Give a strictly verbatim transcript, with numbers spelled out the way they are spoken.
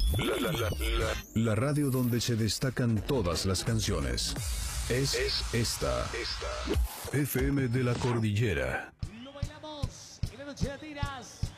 La, la, la, la, la radio donde se destacan todas las canciones. Es, es esta. esta. F M de la Cordillera. Lo bailamos en la noche de latinas.